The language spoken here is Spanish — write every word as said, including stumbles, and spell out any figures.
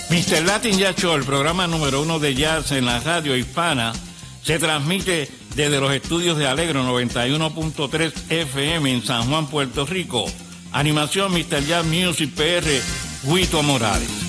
mister Latin Jazz Show, el programa número uno de jazz en la radio hispana, se transmite desde los estudios de Alegro noventa y uno punto tres F M en San Juan, Puerto Rico. Animación mister Jazz Music P R, Huito Morales.